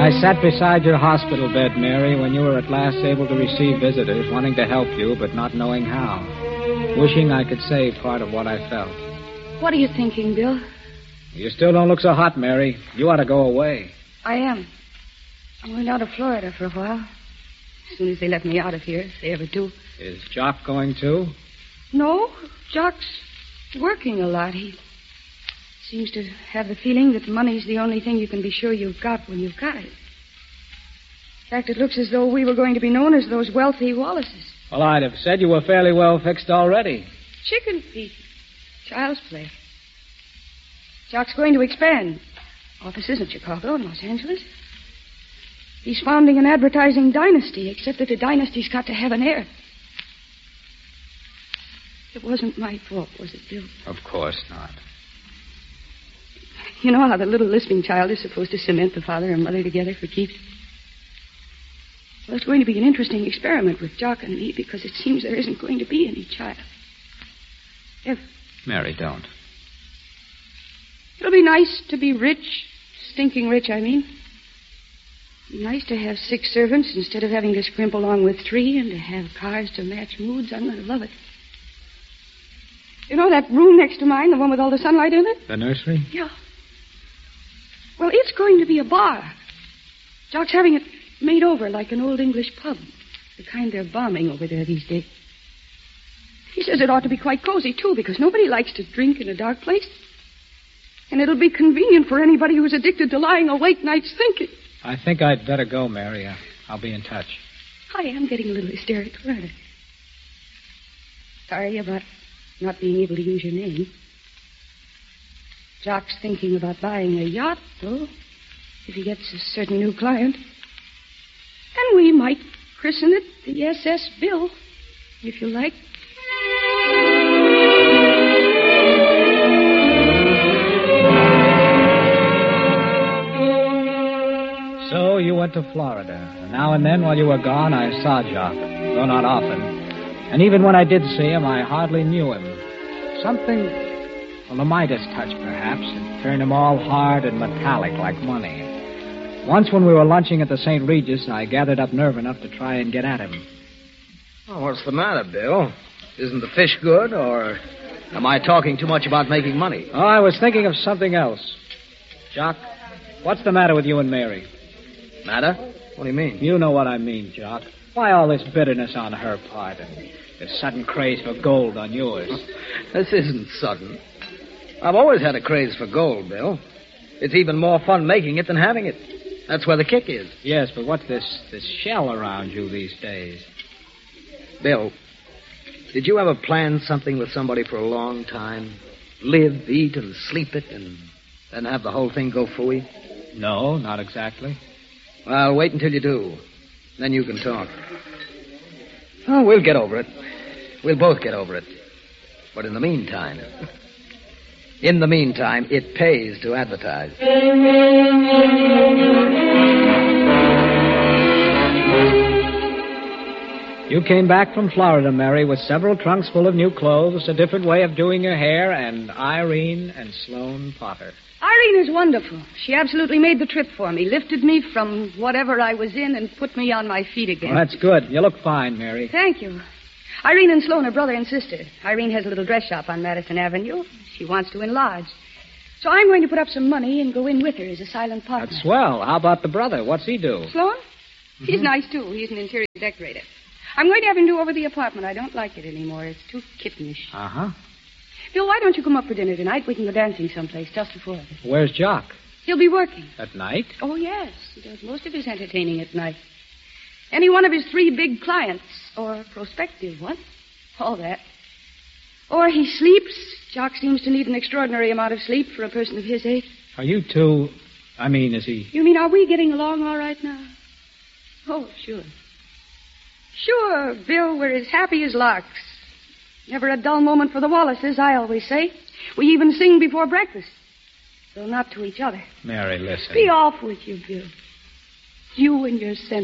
I sat beside your hospital bed, Mary, when you were at last able to receive visitors, wanting to help you, but not knowing how. Wishing I could say part of what I felt. What are you thinking, Bill? You still don't look so hot, Mary. You ought to go away. I am. I'm going out to Florida for a while. As soon as they let me out of here, if they ever do. Is Jock going too? No, Jock's working a lot. He seems to have the feeling that money's the only thing you can be sure you've got when you've got it. In fact, it looks as though we were going to be known as those wealthy Wallaces. Well, I'd have said you were fairly well fixed already. Chicken feed. Child's play. Jock's going to expand. Offices in Chicago and Los Angeles. He's founding an advertising dynasty, except that a dynasty's got to have an heir. It wasn't my fault, was it, Bill? Of course not. You know how the little lisping child is supposed to cement the father and mother together for keeps? Well, it's going to be an interesting experiment with Jock and me because it seems there isn't going to be any child. Ever. Mary, don't. It'll be nice to be rich. Stinking rich, I mean. It'll be nice to have 6 servants instead of having to scrimp along with 3 and to have cars to match moods. I'm going to love it. You know that room next to mine, the one with all the sunlight in it? The nursery? Yeah. Well, it's going to be a bar. Jock's having it made over like an old English pub. The kind they're bombing over there these days. He says it ought to be quite cozy, too, because nobody likes to drink in a dark place. And it'll be convenient for anybody who's addicted to lying awake nights thinking. I think I'd better go, Mary. I'll be in touch. I am getting a little hysterical, aren't I? Sorry about not being able to use your name. Jock's thinking about buying a yacht, though, if he gets a certain new client. And we might christen it the SS Bill, if you like. So you went to Florida. And now and then while you were gone, I saw Jock, though not often. And even when I did see him, I hardly knew him. Something, well, the Midas touch, perhaps, had turned him all hard and metallic like money. Once when we were lunching at the St. Regis, I gathered up nerve enough to try and get at him. Oh, what's the matter, Bill? Isn't the fish good, or am I talking too much about making money? Oh, I was thinking of something else. Jock, what's the matter with you and Mary? Matter? What do you mean? You know what I mean, Jock. Why all this bitterness on her part and this sudden craze for gold on yours? This isn't sudden. I've always had a craze for gold, Bill. It's even more fun making it than having it. That's where the kick is. Yes, but what's this shell around you these days? Bill, did you ever plan something with somebody for a long time? Live, eat, and sleep it, and then have the whole thing go phooey? No, not exactly. Well, wait until you do. Then you can talk. Oh, we'll get over it. We'll both get over it. But in the meantime, it pays to advertise. You came back from Florida, Mary, with several trunks full of new clothes, a different way of doing your hair, and Irene and Sloane Potter. Irene is wonderful. She absolutely made the trip for me, lifted me from whatever I was in and put me on my feet again. Well, that's good. You look fine, Mary. Thank you. Irene and Sloane are brother and sister. Irene has a little dress shop on Madison Avenue. She wants to enlarge. So I'm going to put up some money and go in with her as a silent partner. That's swell. How about the brother? What's he do? Sloane? Mm-hmm. He's nice, too. He's an interior decorator. I'm going to have him do over the apartment. I don't like it anymore. It's too kittenish. Uh-huh. Bill, why don't you come up for dinner tonight? We can go dancing someplace, just the four of us. Where's Jock? He'll be working. At night? Oh, yes. He does most of his entertaining at night. Any one of his 3 big clients, or prospective ones. All that. Or he sleeps. Jock seems to need an extraordinary amount of sleep for a person of his age. Are you two... is he... You mean, are we getting along all right now? Oh, sure. Sure, Bill, we're as happy as larks. Never a dull moment for the Wallaces, I always say. We even sing before breakfast. Though not to each other. Mary, listen. Be off with you, Bill. You and your sense.